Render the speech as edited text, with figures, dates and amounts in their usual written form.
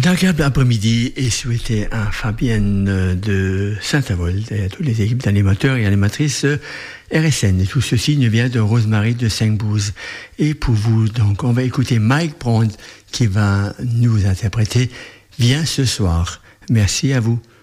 Un agréable après-midi et souhaiter à Fabienne de Saint-Avold et à toutes les équipes d'animateurs et animatrices RSN. Et tout ceci nous vient de Rosemary de Saint-Bouze. Et pour vous, donc, on va écouter Mike Brand qui va nous interpréter Viens ce soir. Merci à vous.